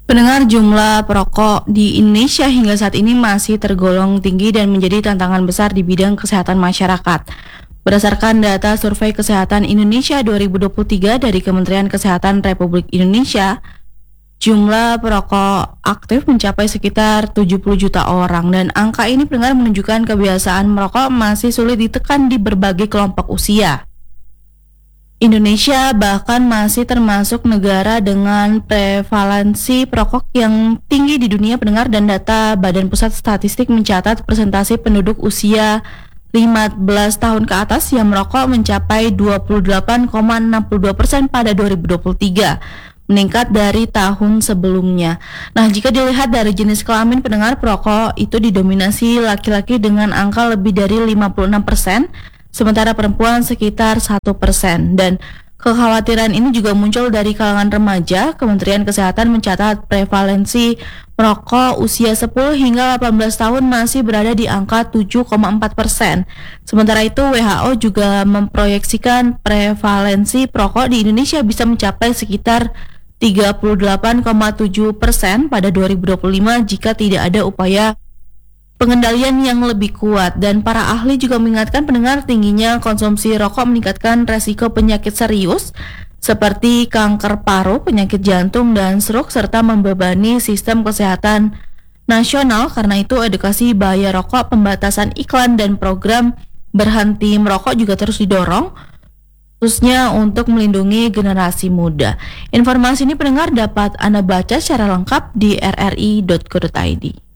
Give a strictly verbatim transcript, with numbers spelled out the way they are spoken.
Pendengar, jumlah perokok di Indonesia hingga saat ini masih tergolong tinggi dan menjadi tantangan besar di bidang kesehatan masyarakat. Berdasarkan data Survei Kesehatan Indonesia dua ribu dua puluh tiga dari Kementerian Kesehatan Republik Indonesia, jumlah perokok aktif mencapai sekitar tujuh puluh juta orang dan angka ini pendengar menunjukkan kebiasaan merokok masih sulit ditekan di berbagai kelompok usia. Indonesia bahkan masih termasuk negara dengan prevalensi perokok yang tinggi di dunia, pendengar, dan data Badan Pusat Statistik mencatat persentase penduduk usia lima belas tahun ke atas yang merokok mencapai dua puluh delapan koma enam puluh dua persen pada dua ribu dua puluh tiga, meningkat dari tahun sebelumnya. Nah, jika dilihat dari jenis kelamin, pendengar, perokok itu didominasi laki-laki dengan angka lebih dari lima puluh enam persen, sementara perempuan sekitar satu persen. Dan kekhawatiran ini juga muncul dari kalangan remaja. Kementerian Kesehatan mencatat prevalensi merokok usia sepuluh hingga delapan belas tahun masih berada di angka tujuh koma empat persen. Sementara itu, W H O juga memproyeksikan prevalensi perokok di Indonesia bisa mencapai sekitar tiga puluh delapan koma tujuh persen pada dua ribu dua puluh lima jika tidak ada upaya pengendalian yang lebih kuat. Dan para ahli juga mengingatkan pendengar, tingginya konsumsi rokok meningkatkan resiko penyakit serius seperti kanker paru, penyakit jantung, dan stroke, serta membebani sistem kesehatan nasional. Karena itu, edukasi bahaya rokok, pembatasan iklan, dan program berhenti merokok juga terus didorong, khususnya untuk melindungi generasi muda. Informasi ini, pendengar, dapat Anda baca secara lengkap di r r i dot co dot i d.